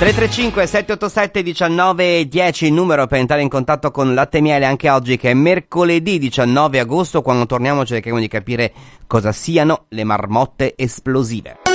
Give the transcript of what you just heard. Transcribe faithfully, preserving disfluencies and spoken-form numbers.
tre tre cinque sette otto sette uno nove uno zero il numero per entrare in contatto con Latte e Miele anche oggi, che è mercoledì diciannove agosto. Quando torniamo cercheremo di capire cosa siano le marmotte esplosive.